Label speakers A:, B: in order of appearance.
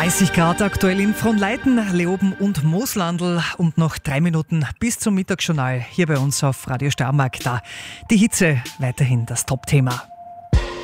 A: 30 Grad aktuell in Fronleiten, Leoben und Mooslandl und noch 3 Minuten bis zum Mittagsjournal hier bei uns auf Radio Steiermark. Da die Hitze weiterhin das Top-Thema.